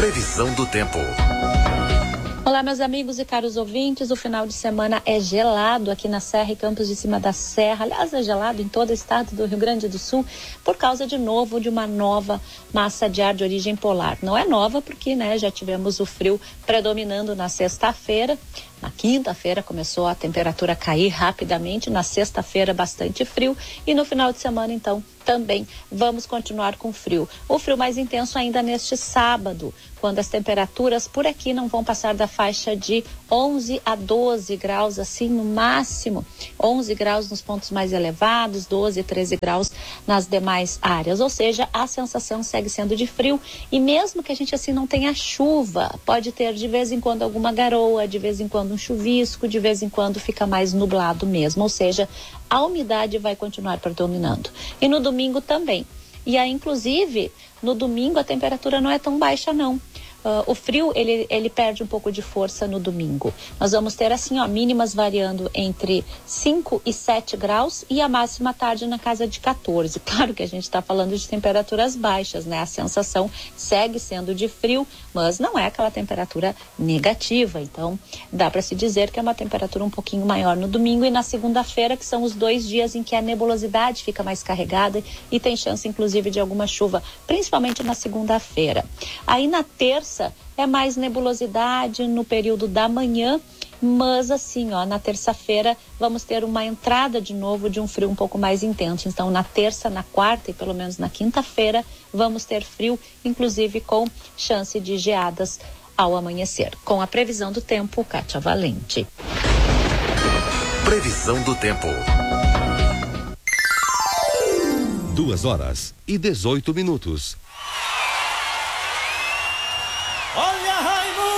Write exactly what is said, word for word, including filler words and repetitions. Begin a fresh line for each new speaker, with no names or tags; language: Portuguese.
Previsão do tempo.
Olá, meus amigos e caros ouvintes, o final de semana é gelado aqui na Serra e Campos de Cima da Serra. Aliás, é gelado em todo o estado do Rio Grande do Sul por causa, de novo, de uma nova massa de ar de origem polar. Não é nova porque, né, já tivemos o frio predominando na sexta-feira. Na quinta-feira começou a temperatura a cair rapidamente, na sexta-feira bastante frio e no final de semana, então, também vamos continuar com frio. O frio mais intenso ainda neste sábado, quando as temperaturas por aqui não vão passar da faixa de onze a doze graus, assim, no máximo. onze graus nos pontos mais elevados, doze, treze graus nas demais áreas. Ou seja, a sensação segue sendo de frio e mesmo que a gente assim não tenha chuva, pode ter de vez em quando alguma garoa, de vez em quando um chuvisco, de vez em quando fica mais nublado mesmo. Ou seja, a umidade vai continuar predominando. E no domingo também. E aí, inclusive, no domingo a temperatura não é tão baixa, não. Uh, o frio, ele, ele perde um pouco de força no domingo. Nós vamos ter, assim, ó, mínimas variando entre cinco e sete graus e a máxima à tarde na casa de quatorze. Claro que a gente está falando de temperaturas baixas, né? A sensação segue sendo de frio, mas não é aquela temperatura negativa. Então, dá para se dizer que é uma temperatura um pouquinho maior no domingo e na segunda-feira, que são os dois dias em que a nebulosidade fica mais carregada e tem chance, inclusive, de alguma chuva, principalmente na segunda-feira. Aí, na terça, é mais nebulosidade no período da manhã, mas assim, ó, na terça-feira vamos ter uma entrada de novo de um frio um pouco mais intenso. Então, na terça, na quarta e pelo menos na quinta-feira, vamos ter frio, inclusive com chance de geadas ao amanhecer. Com a previsão do tempo, Kátia Valente.
Previsão do tempo.
Duas horas e dezoito minutos.